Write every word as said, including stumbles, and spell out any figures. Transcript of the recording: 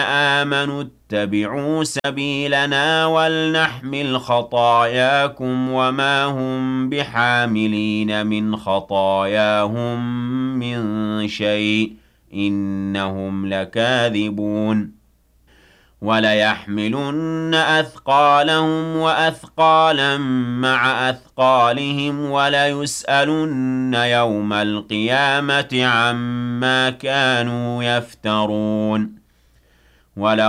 آمنوا اتبعوا سبيلنا ولنحمل خطاياكم وما هم بحاملين من خطاياهم من شيء إنهم لكاذبون وليحملن أثقالهم وأثقالا مع أثقالهم وليسألن يوم القيامة عما كانوا يفترون.